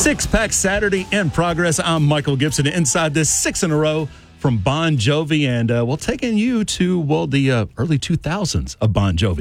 Six Pack Saturday in progress. I'm Michael Gibson. Inside this 6 in a row from Bon Jovi, and we're taking you to, the early 2000s of Bon Jovi.